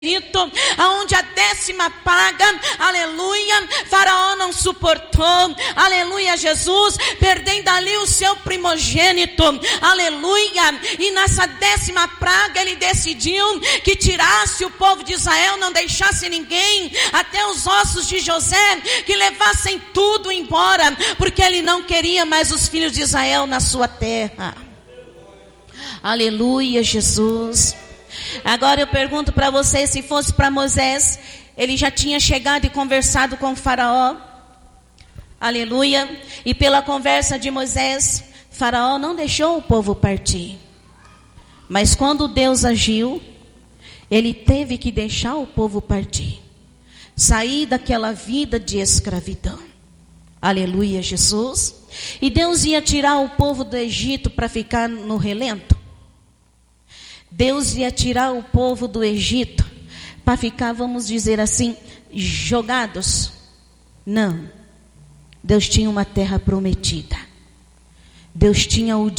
aonde a 10ª praga, aleluia, Faraó não suportou, aleluia, Jesus, perdendo ali o seu primogênito, aleluia, e nessa 10ª praga ele decidiu que tirasse o povo de Israel, não deixasse ninguém, até os ossos de José, que levassem tudo embora, porque ele não queria mais os filhos de Israel na sua terra. Aleluia, Jesus. Agora eu pergunto para você, se fosse para Moisés, ele já tinha chegado e conversado com o Faraó, aleluia, e pela conversa de Moisés, Faraó não deixou o povo partir, mas quando Deus agiu, ele teve que deixar o povo partir, sair daquela vida de escravidão, aleluia, Jesus. E Deus ia tirar o povo do Egito para ficar no relento? Deus ia tirar o povo do Egito para ficar, vamos dizer assim, jogados? Não. Deus tinha uma terra prometida. Deus tinha o